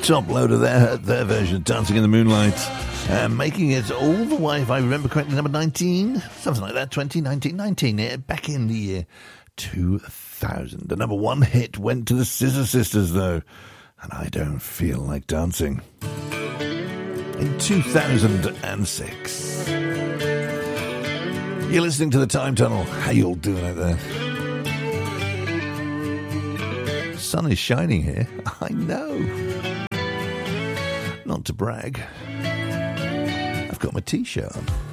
top load of their version of Dancing in the Moonlight, making it all the way, if I remember correctly, number 19, something like that, 19, back in the year 2000. The number one hit went to the Scissor Sisters, though, and I Don't Feel Like Dancing. In 2006. You're listening to The Time Tunnel. How you all doing out there? Sun is shining here. I know. Not to brag. I've got my t-shirt on.